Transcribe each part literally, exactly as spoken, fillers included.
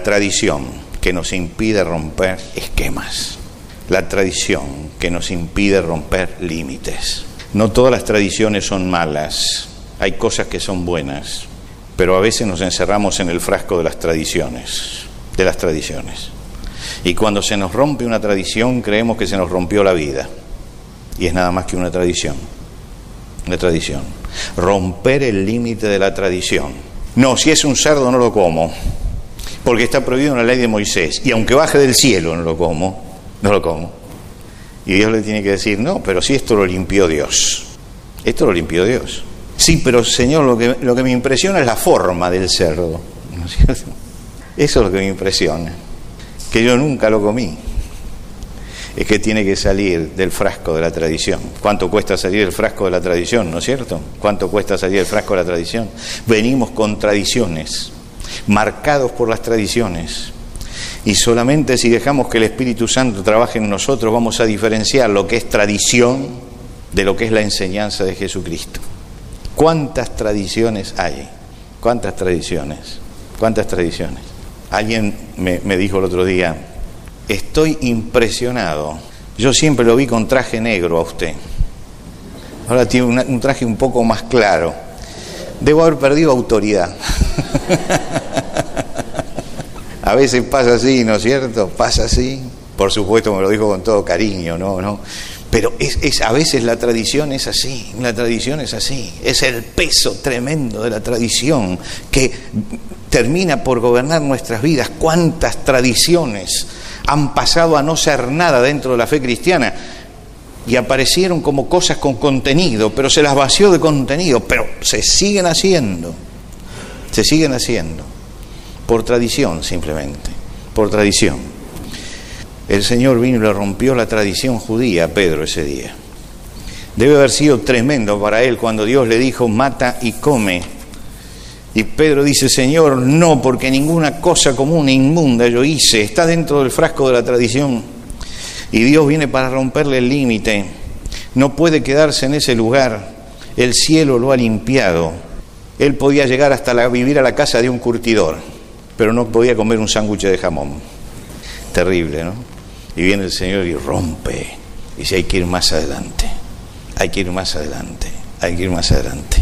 tradición que nos impide romper esquemas. La tradición que nos impide romper límites. No todas las tradiciones son malas. Hay cosas que son buenas. Pero a veces nos encerramos en el frasco de las tradiciones. De las tradiciones. Y cuando se nos rompe una tradición, creemos que se nos rompió la vida. Y es nada más que una tradición. Una tradición. Romper el límite de la tradición. No, si es un cerdo no lo como. Porque está prohibido en la ley de Moisés. Y aunque baje del cielo no lo como. No lo como. Y Dios le tiene que decir, no, pero si esto lo limpió Dios. Esto lo limpió Dios. Sí, pero Señor, lo que, lo que me impresiona es la forma del cerdo. ¿No es cierto? Eso es lo que me impresiona. Que yo nunca lo comí. Es que tiene que salir del frasco de la tradición. ¿Cuánto cuesta salir del frasco de la tradición, no es cierto? ¿Cuánto cuesta salir del frasco de la tradición? Venimos con tradiciones, marcados por las tradiciones. Y solamente si dejamos que el Espíritu Santo trabaje en nosotros, vamos a diferenciar lo que es tradición de lo que es la enseñanza de Jesucristo. ¿Cuántas tradiciones hay? ¿Cuántas tradiciones? ¿Cuántas tradiciones? Alguien me, me dijo el otro día, estoy impresionado. Yo siempre lo vi con traje negro a usted. Ahora tiene una, un traje un poco más claro. Debo haber perdido autoridad. A veces pasa así, ¿no es cierto? Pasa así. Por supuesto me lo dijo con todo cariño, ¿no? ¿No? Pero es, es, a veces la tradición es así, la tradición es así. Es el peso tremendo de la tradición que termina por gobernar nuestras vidas. ¿Cuántas tradiciones han pasado a no ser nada dentro de la fe cristiana? Y aparecieron como cosas con contenido, pero se las vació de contenido, pero se siguen haciendo. Se siguen haciendo. Por tradición, simplemente, por tradición. El Señor vino y le rompió la tradición judía a Pedro ese día. Debe haber sido tremendo para él cuando Dios le dijo, mata y come. Y Pedro dice, Señor, no, porque ninguna cosa común e inmunda yo hice. Está dentro del frasco de la tradición. Y Dios viene para romperle el límite. No puede quedarse en ese lugar. El cielo lo ha limpiado. Él podía llegar hasta la, vivir a la casa de un curtidor, pero no podía comer un sándwich de jamón. Terrible, ¿no? Y viene el Señor y rompe. Y dice, hay que ir más adelante. Hay que ir más adelante. Hay que ir más adelante.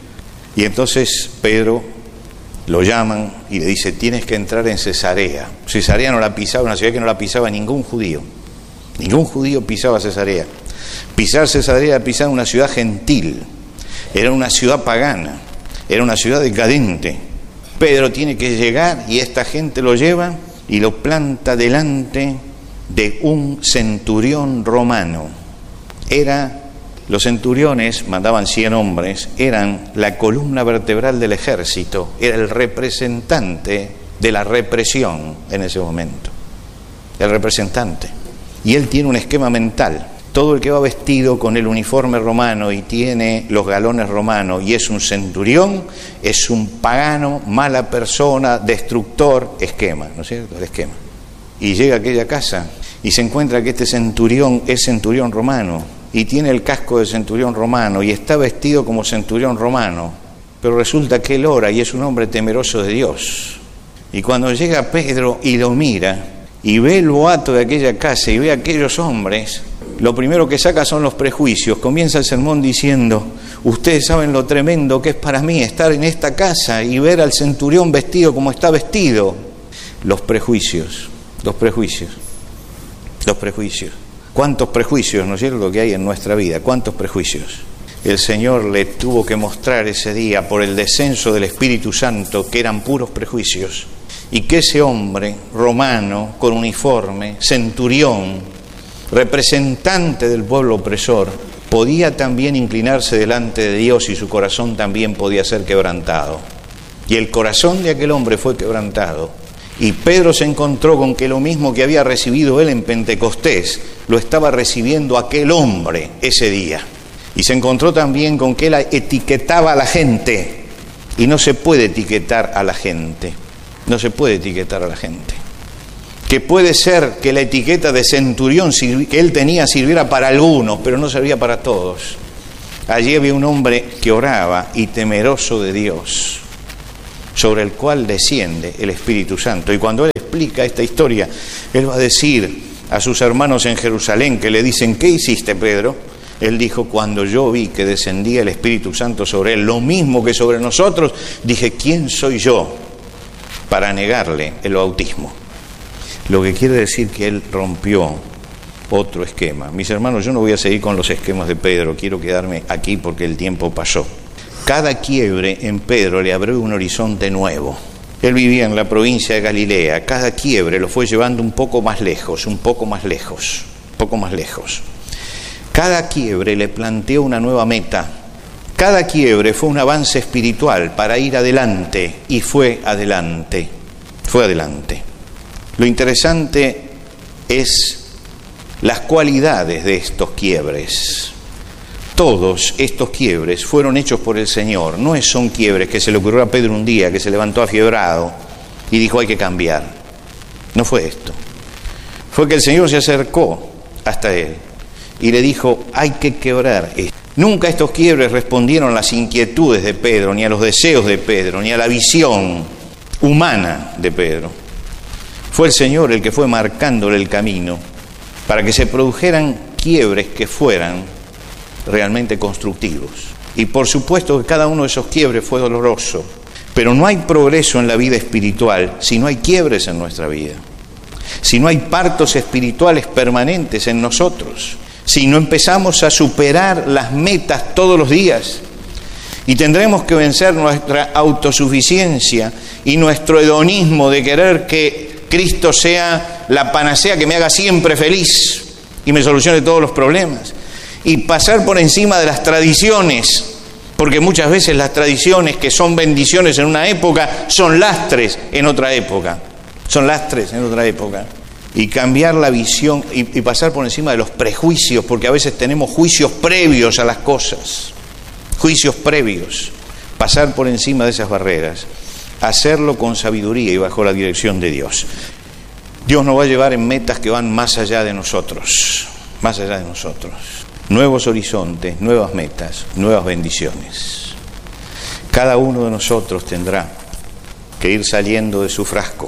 Y entonces Pedro lo llaman y le dice, tienes que entrar en Cesarea. Cesarea no la pisaba, una ciudad que no la pisaba ningún judío. Ningún judío pisaba Cesarea. Pisar Cesarea era pisar una ciudad gentil. Era una ciudad pagana. Era una ciudad decadente. Pedro tiene que llegar y esta gente lo lleva y lo planta delante de un centurión romano. Era, los centuriones mandaban cien hombres, eran la columna vertebral del ejército, era el representante de la represión en ese momento. El representante. Y él tiene un esquema mental. Todo el que va vestido con el uniforme romano y tiene los galones romanos y es un centurión, es un pagano, mala persona, destructor, esquema, ¿no es cierto? El esquema. Y llega a aquella casa y se encuentra que este centurión es centurión romano y tiene el casco de centurión romano y está vestido como centurión romano, pero resulta que él ora y es un hombre temeroso de Dios. Y cuando llega Pedro y lo mira y ve el boato de aquella casa y ve a aquellos hombres, lo primero que saca son los prejuicios. Comienza el sermón diciendo, ustedes saben lo tremendo que es para mí estar en esta casa y ver al centurión vestido como está vestido. Los prejuicios, los prejuicios, los prejuicios. ¿Cuántos prejuicios, no es cierto, que hay en nuestra vida? ¿Cuántos prejuicios? El Señor le tuvo que mostrar ese día por el descenso del Espíritu Santo que eran puros prejuicios y que ese hombre romano con uniforme, centurión, representante del pueblo opresor, podía también inclinarse delante de Dios y su corazón también podía ser quebrantado. Y el corazón de aquel hombre fue quebrantado. Y Pedro se encontró con que lo mismo que había recibido él en Pentecostés, lo estaba recibiendo aquel hombre ese día. Y se encontró también con que él etiquetaba a la gente. Y no se puede etiquetar a la gente. No se puede etiquetar a la gente. Que puede ser que la etiqueta de centurión que él tenía sirviera para algunos, pero no servía para todos. Allí había un hombre que oraba y temeroso de Dios, sobre el cual desciende el Espíritu Santo. Y cuando el explica esta historia, él va a decir a sus hermanos en Jerusalén que le dicen, ¿qué hiciste, Pedro? Él dijo, cuando yo vi que descendía el Espíritu Santo sobre él, lo mismo que sobre nosotros, dije, ¿quién soy yo para negarle el bautismo? Lo que quiere decir que él rompió otro esquema. Mis hermanos, yo no voy a seguir con los esquemas de Pedro, quiero quedarme aquí porque el tiempo pasó. Cada quiebre en Pedro le abrió un horizonte nuevo. Él vivía en la provincia de Galilea, cada quiebre lo fue llevando un poco más lejos, un poco más lejos, un poco más lejos. Cada quiebre le planteó una nueva meta. Cada quiebre fue un avance espiritual para ir adelante, y fue adelante, fue adelante. Lo interesante es las cualidades de estos quiebres. Todos estos quiebres fueron hechos por el Señor. No son quiebres que se le ocurrió a Pedro un día, que se levantó afiebrado y dijo hay que cambiar. No fue esto. Fue que el Señor se acercó hasta él y le dijo hay que quebrar esto. Nunca estos quiebres respondieron a las inquietudes de Pedro, ni a los deseos de Pedro, ni a la visión humana de Pedro. Fue el Señor el que fue marcándole el camino para que se produjeran quiebres que fueran realmente constructivos. Y por supuesto que cada uno de esos quiebres fue doloroso, pero no hay progreso en la vida espiritual si no hay quiebres en nuestra vida, si no hay partos espirituales permanentes en nosotros, si no empezamos a superar las metas todos los días. Y tendremos que vencer nuestra autosuficiencia y nuestro hedonismo de querer que Cristo sea la panacea que me haga siempre feliz y me solucione todos los problemas. Y pasar por encima de las tradiciones, porque muchas veces las tradiciones que son bendiciones en una época son lastres en otra época, son lastres en otra época. Y cambiar la visión y, y pasar por encima de los prejuicios, porque a veces tenemos juicios previos a las cosas, juicios previos, pasar por encima de esas barreras, hacerlo con sabiduría y bajo la dirección de Dios. Dios nos va a llevar en metas que van más allá de nosotros, más allá de nosotros. Nuevos horizontes, nuevas metas, nuevas bendiciones. Cada uno de nosotros tendrá que ir saliendo de su frasco.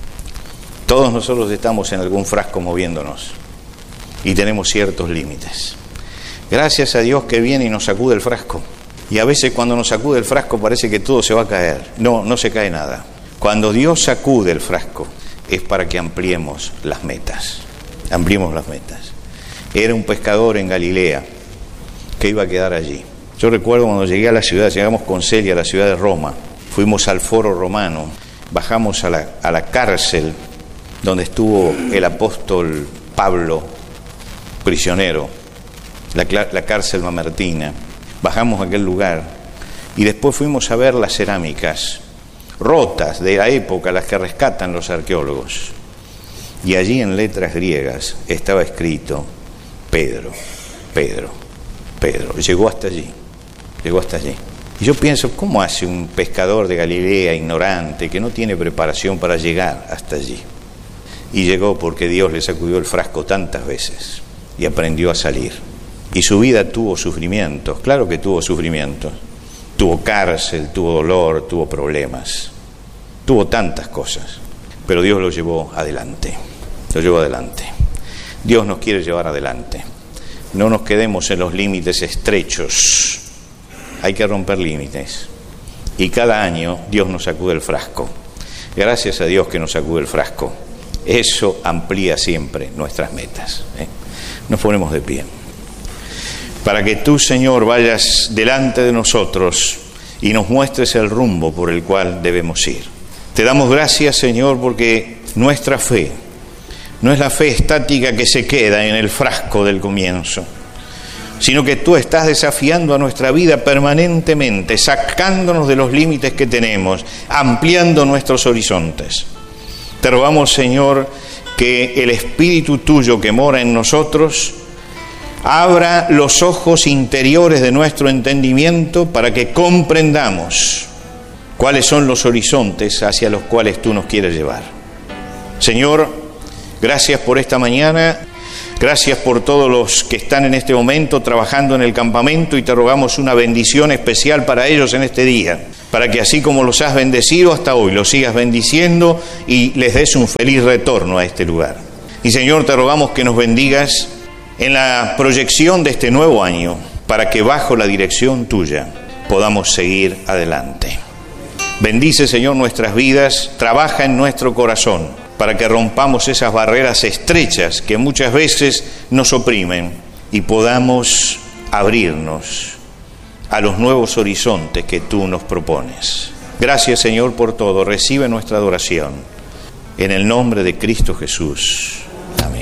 Todos nosotros estamos en algún frasco moviéndonos y tenemos ciertos límites. Gracias a Dios que viene y nos sacude el frasco. Y a veces cuando nos sacude el frasco parece que todo se va a caer. No, no se cae nada. Cuando Dios sacude el frasco es para que ampliemos las metas. Ampliemos las metas. Era un pescador en Galilea que iba a quedar allí. Yo recuerdo cuando llegué a la ciudad, llegamos con Celia a la ciudad de Roma, fuimos al Foro Romano, bajamos a la, a la cárcel donde estuvo el apóstol Pablo, prisionero, la, la cárcel mamertina. Bajamos a aquel lugar y después fuimos a ver las cerámicas rotas de la época, las que rescatan los arqueólogos. Y allí en letras griegas estaba escrito Pedro, Pedro, Pedro. Llegó hasta allí, llegó hasta allí. Y yo pienso, ¿cómo hace un pescador de Galilea ignorante que no tiene preparación para llegar hasta allí? Y llegó porque Dios le sacudió el frasco tantas veces y aprendió a salir. Y su vida tuvo sufrimientos, claro que tuvo sufrimientos. Tuvo cárcel, tuvo dolor, tuvo problemas, tuvo tantas cosas. Pero Dios lo llevó adelante, lo llevó adelante. Dios nos quiere llevar adelante. No nos quedemos en los límites estrechos. Hay que romper límites. Y cada año Dios nos sacude el frasco. Gracias a Dios que nos sacude el frasco. Eso amplía siempre nuestras metas. ¿eh? Nos ponemos de pie. Para que tú, Señor, vayas delante de nosotros y nos muestres el rumbo por el cual debemos ir. Te damos gracias, Señor, porque nuestra fe no es la fe estática que se queda en el frasco del comienzo, sino que tú estás desafiando a nuestra vida permanentemente, sacándonos de los límites que tenemos, ampliando nuestros horizontes. Te rogamos, Señor, que el Espíritu tuyo que mora en nosotros abra los ojos interiores de nuestro entendimiento para que comprendamos cuáles son los horizontes hacia los cuales tú nos quieres llevar. Señor, gracias por esta mañana. Gracias por todos los que están en este momento trabajando en el campamento y te rogamos una bendición especial para ellos en este día, para que así como los has bendecido hasta hoy, los sigas bendiciendo y les des un feliz retorno a este lugar. Y Señor, te rogamos que nos bendigas en la proyección de este nuevo año, para que bajo la dirección tuya podamos seguir adelante. Bendice, Señor, nuestras vidas, trabaja en nuestro corazón, para que rompamos esas barreras estrechas que muchas veces nos oprimen y podamos abrirnos a los nuevos horizontes que tú nos propones. Gracias, Señor, por todo. Recibe nuestra adoración. En el nombre de Cristo Jesús.